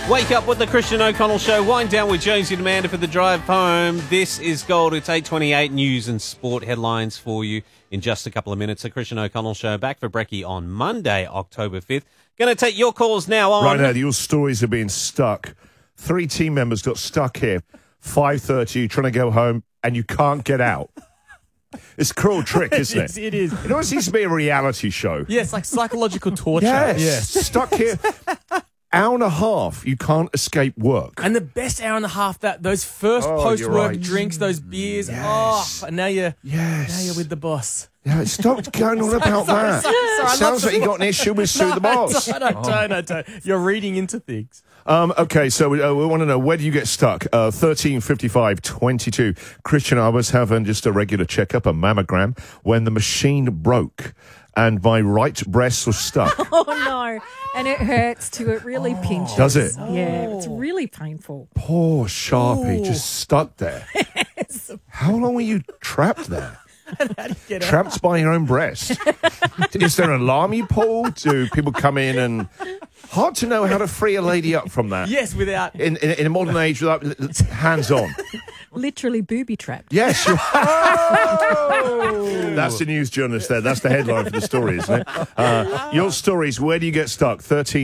Wake up with the Christian O'Connell Show. Wind down with Jonesy and Amanda for the drive home. This is Gold. It's 8:28 news and sport headlines for you in just a couple of minutes. The Christian O'Connell Show back for Brekkie on Monday, October 5th. Going to take your calls now on... Right now, your stories are being stuck. 3 team members got stuck here. 5:30, trying to go home, and you can't get out. It's a cruel trick, isn't it? It is. It always needs to be a reality show. Yes, like psychological torture. Yes. Stuck here. Hour and a half, you can't escape work. And the best hour and a half, those first post-work right. drinks, those beers. Yes. Oh, and now you're with the boss. Yeah, stop going on about that. Sorry, Sounds like you got an issue with Sue the Boss. I don't. You're reading into things. Okay, so we want to know, where do you get stuck? 135522. Christian, I was having just a regular checkup, a mammogram, when the machine broke and my right breast was stuck. Oh, no. And it hurts too. It really pinches. Does it? Yeah, it's really painful. Poor Sharpie, just stuck there. Yes. How long were you trapped there? How do you get out? Trapped by your own breast? Is there an alarm you pull? Do people come in and... Hard to know how to free a lady up from that. Yes, without... In a modern age, without hands-on. Literally booby trapped. Yes. That's the news journalist there. That's the headline for the story, isn't it? Your stories, where do you get stuck?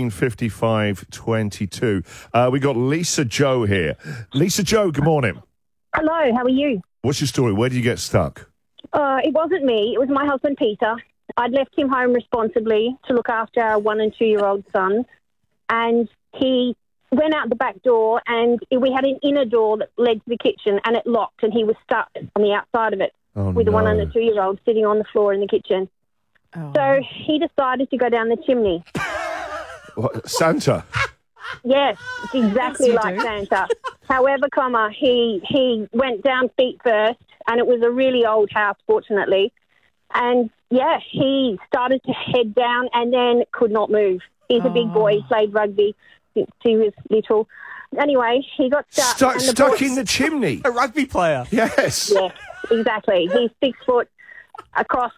135522. We got Lisa Joe here. Lisa Joe, good morning. Hello, how are you? What's your story? Where do you get stuck? It wasn't me. It was my husband, Peter. I'd left him home responsibly to look after our 1- and 2-year-old sons. And he went out the back door, and we had an inner door that led to the kitchen, and it locked, and he was stuck on the outside of it with the 1- and 2-year-old sitting on the floor in the kitchen. Oh. So he decided to go down the chimney. What, Santa? Yes, it's exactly Yes, you like do. Santa. However, he went down feet first, and it was a really old house, fortunately. And, yeah, he started to head down and then could not move. He's a big boy. He played rugby since he was little. Anyway, he got stuck. Stuck in the chimney? A rugby player. Yes. Yes, exactly. He's 6 foot across